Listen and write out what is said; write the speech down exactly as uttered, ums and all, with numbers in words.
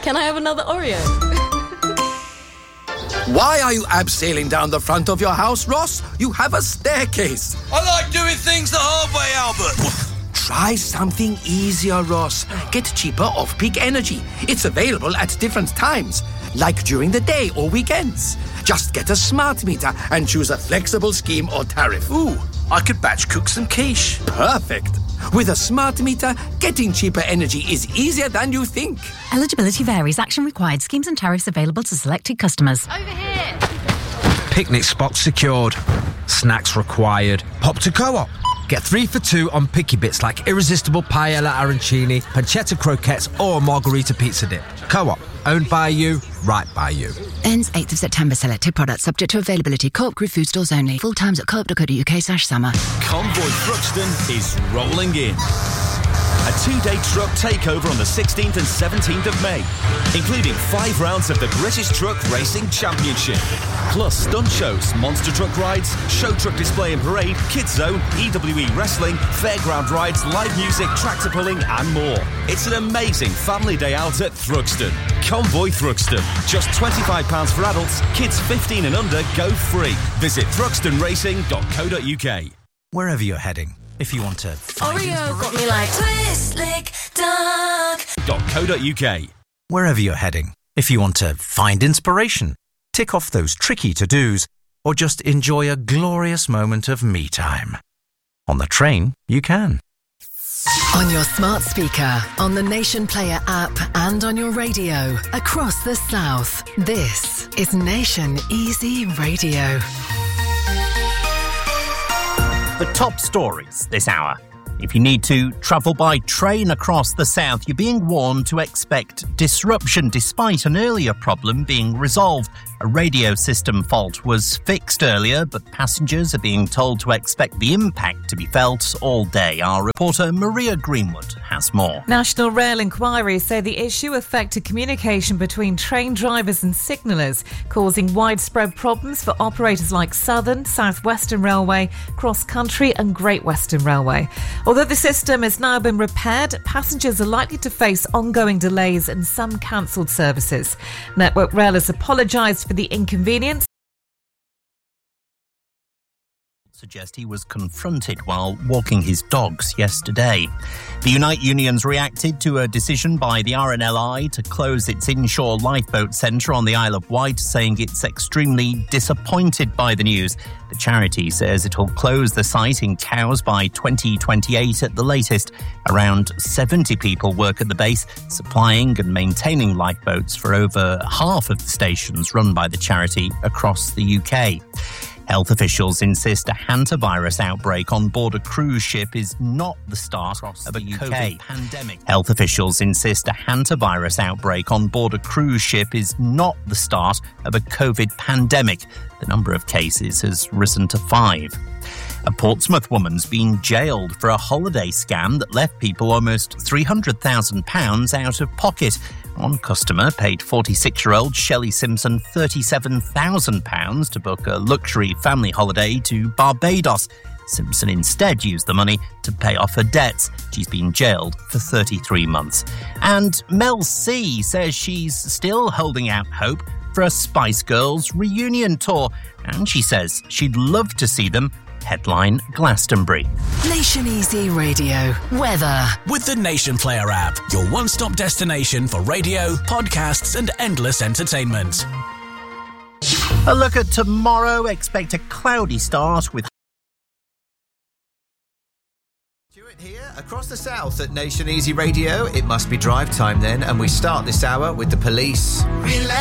Can I have another Oreo? Why are you abseiling down the front of your house, Ross? You have a staircase. I like doing things the hard way, Albert. Try something easier, Ross. Get cheaper off-peak energy. It's available at different times, like during the day or weekends. Just get a smart meter and choose a flexible scheme or tariff. Ooh, I could batch cook some quiche. Perfect. With a smart meter, getting cheaper energy is easier than you think. Eligibility varies. Action required. Schemes and tariffs available to selected customers. Over here. Picnic spots secured. Snacks required. Pop to Co-op. Get three for two on picky bits like irresistible paella arancini, pancetta croquettes or margarita pizza dip. Co-op. Owned by you, right by you. Ends eighth of September. Selected products subject to availability. Co-op Group food stores only. Full times at co op dot co dot uk slash summer. Convoy Thruxton is rolling in. A two-day truck takeover on the sixteenth and seventeenth of May, including five rounds of the British Truck Racing Championship, plus stunt shows, monster truck rides, show truck display and parade, kids zone, E W E wrestling, fairground rides, live music, tractor pulling and more. It's an amazing family day out at Thruxton. Convoy Thruxton. Just twenty-five pounds for adults, kids fifteen and under go free. Visit thruxton racing dot co dot uk. Wherever you're heading, if you want to... Oreo got me like twist, lick, duck. .co.uk. Wherever you're heading, if you want to find inspiration, tick off those tricky to-dos, or just enjoy a glorious moment of me time. On the train, you can. On your smart speaker, on the Nation Player app, and on your radio across the South. This is Nation Easy Radio. The top stories this hour. If you need to travel by train across the south, you're being warned to expect disruption despite an earlier problem being resolved. A radio system fault was fixed earlier, but passengers are being told to expect the impact to be felt all day. Our reporter Maria Greenwood has more. National Rail inquiries say the issue affected communication between train drivers and signallers, causing widespread problems for operators like Southern, South Western Railway, Cross Country and Great Western Railway. Although the system has now been repaired, passengers are likely to face ongoing delays and some cancelled services. Network Rail has apologised for the inconvenience. Suggest he was confronted while walking his dogs yesterday. The Unite Unions reacted to a decision by the R N L I to close its inshore lifeboat centre on the Isle of Wight, saying it's extremely disappointed by the news. The charity says it'll close the site in Cowes by twenty twenty-eight at the latest. Around seventy people work at the base, supplying and maintaining lifeboats for over half of the stations run by the charity across the U K. Health officials insist a hantavirus outbreak on board a cruise ship is not the start of a COVID pandemic. Health officials insist a hantavirus outbreak on board a cruise ship is not the start of a COVID pandemic. The number of cases has risen to five. A Portsmouth woman's been jailed for a holiday scam that left people almost three hundred thousand pounds out of pocket. One customer paid forty-six-year-old Shelley Simpson thirty-seven thousand pounds to book a luxury family holiday to Barbados. Simpson instead used the money to pay off her debts. She's been jailed for thirty-three months. And Mel C says she's still holding out hope for a Spice Girls reunion tour. And she says she'd love to see them headline Glastonbury. Nation Easy Radio. Weather. With the Nation Player app, your one-stop destination for radio, podcasts and endless entertainment. A look at tomorrow. Expect a cloudy start with... Stuart here, across the south at Nation Easy Radio. It must be drive time then, and we start this hour with the Police. Relax.